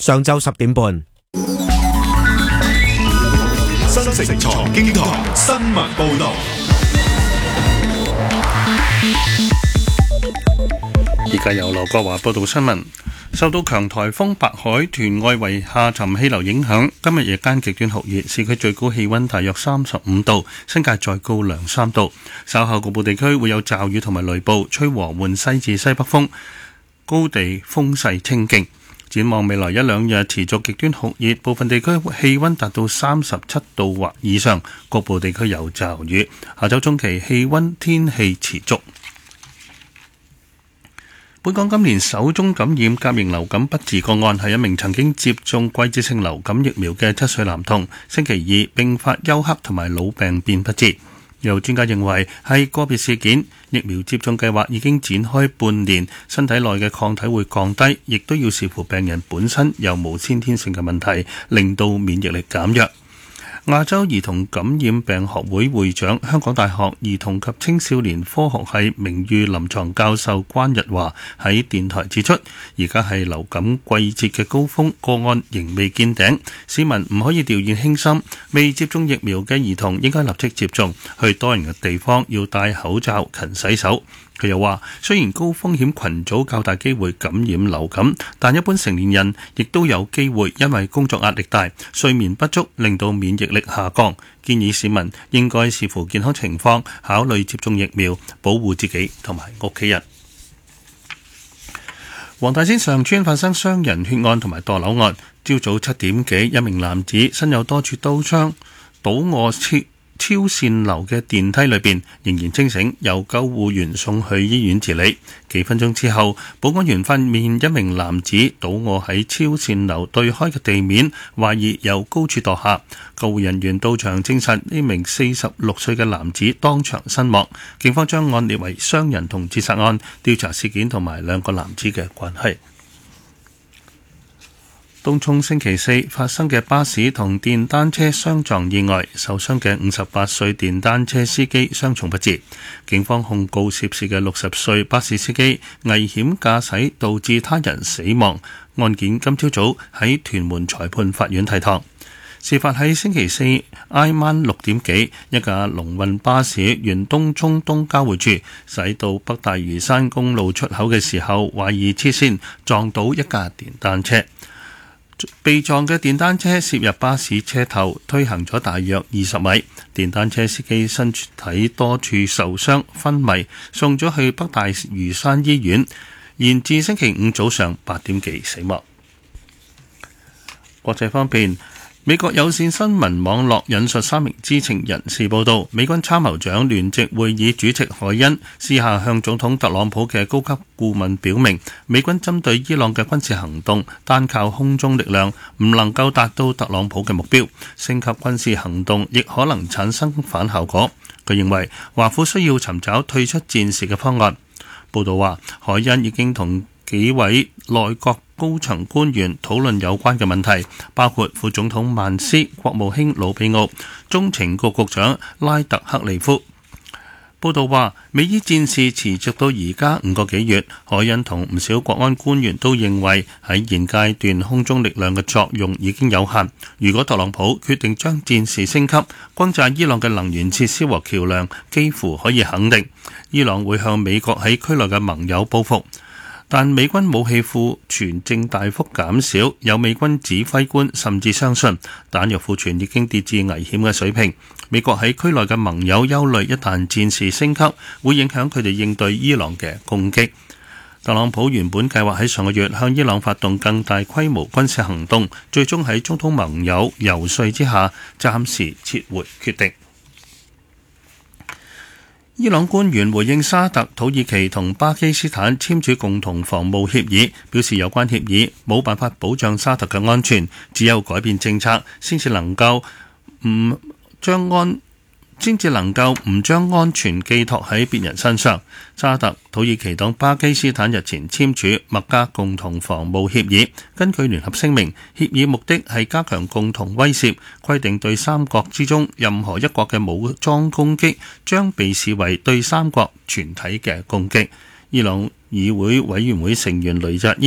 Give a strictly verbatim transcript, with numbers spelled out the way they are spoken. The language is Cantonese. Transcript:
上晝十點半。 新城財經台新聞報道。 而家由羅國華報道新聞。受到強颱風白海豚外圍下沉氣流影響，今日夜間極端酷熱，市區最高氣溫大約三十五度，新界再高兩三度。稍後局部地區會有驟雨同埋雷暴，吹和緩西至西北風，高地風勢清勁。展望未來一兩日持續極端酷熱，部分地區氣溫達到三十七度或以上，局部地區有驟雨。下週中期氣溫天氣持續。本港今年首宗感染甲型流感不治個案係一名曾經接種季節性流感疫苗嘅七歲男童，星期二並發休克同埋腦病變不治。有專家認為係個別事件，疫苗接種計劃已經展開半年，身體內嘅抗體會降低，亦都要視乎病人本身有冇先天性嘅問題，令到免疫力減弱。亞洲兒童感染病學會會長、香港大學兒童及青少年科學系名譽臨床教授關日華喺電台指出，而家係流感季節嘅高峰，個案仍未見頂，市民唔可以掉以輕心。未接種疫苗嘅兒童應該立即接種，去多人嘅地方要戴口罩、勤洗手。佢又話，雖然高風險群組較大機會感染流感，但一般成年人亦都有機會因為工作壓力大、睡眠不足，令到免疫力下降。建議市民應該視乎健康情況，考慮接種疫苗，保護自己同埋屋企人。黃大仙上村發生傷人血案同埋墮樓案，朝早七點幾，一名男子身有多處刀傷，倒卧切超線樓嘅電梯裏邊仍然清醒，由救護員送去醫院治理。幾分鐘之後，保安員發現一名男子倒卧喺超線樓對開嘅地面，懷疑由高處墮下。救護人員到場證實呢名四十六歲嘅男子當場身亡。警方將案列為傷人同自殺案，調查事件同埋兩個男子嘅關係。東涌星期四發生嘅巴士同電單車相撞意外，受傷嘅五十八歲電單車司機傷重不治。警方控告涉事嘅六十歲巴士司機危險駕駛導致他人死亡。案件今朝早喺屯門裁判法院提堂。事發喺星期四挨晚六點幾，一架龍運巴士沿東涌東交匯處駛到北大嶼山公路出口嘅時候，懷疑黐線撞到一架電單車。被撞嘅電單車攝入巴士車頭，推行咗大約二十米。電單車司機身體多處受傷，昏迷，送咗去北大嶼山醫院，延至星期五早上八點幾死亡。國際方面，美國有線新聞網絡引述三名知情人士報道，美軍參謀長聯席會議主席海恩私下向總統特朗普嘅高級顧問表明，美軍針對伊朗嘅軍事行動單靠空中力量唔能夠達到特朗普嘅目標，升級軍事行動亦可能產生反效果。佢認為華府需要尋找退出戰事嘅方案。報道話，海恩已經同幾位內閣高層官員討論有關嘅問題，包括副總統曼斯、國務卿魯比奧、中情局局長拉特克利夫。報道話，美伊戰事持續到而家五個幾月，海恩同唔少國安官員都認為喺現階段空中力量嘅作用已經有限。如果特朗普決定將戰事升級，轟炸伊朗嘅能源設施和橋梁，幾乎可以肯定伊朗會向美國喺區內嘅盟友報復。但美軍武器庫存正大幅減少，有美軍指揮官甚至相信彈藥庫存已經跌至危險嘅水平。美國喺區內嘅盟友憂慮，一旦戰事升級，會影響佢哋應對伊朗嘅攻擊。特朗普原本計劃喺上個月向伊朗發動更大規模軍事行動，最終喺中東盟友游說之下，暫時撤回決定。伊朗官員回應沙特、土耳其同巴基斯坦簽署共同防務協議，表示有關協議冇辦法保障沙特嘅安全，只有改變政策先至能夠唔將安先至能夠唔將安全寄託喺別人身上。沙特、土耳其等巴基斯坦日前簽署麥加共同防務協議，根據聯合聲明，協議目的係加強共同威懾，規定對三國之中任何一國嘅武裝攻擊將被視為對三國全體嘅攻擊。伊朗議會委員會成員雷扎伊